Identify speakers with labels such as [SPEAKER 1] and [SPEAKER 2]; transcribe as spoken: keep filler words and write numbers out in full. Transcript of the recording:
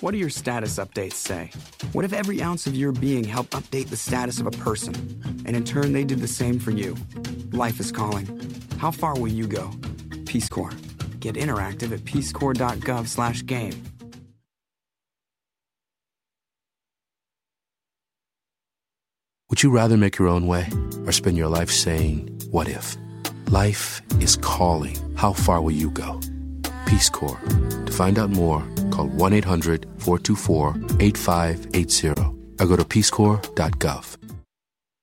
[SPEAKER 1] What do your status updates say? What if every ounce of your being helped update the status of a person, and in turn they did the same for you? Life is calling. How far will you go? Peace Corps. Get interactive at peacecorps.gov slash game.
[SPEAKER 2] Would you rather make your own way or spend your life saying, what if? Life is calling. How far will you go? Peace Corps. To find out more, call one eight hundred four two four eight five eight zero or go to peace corps dot gov.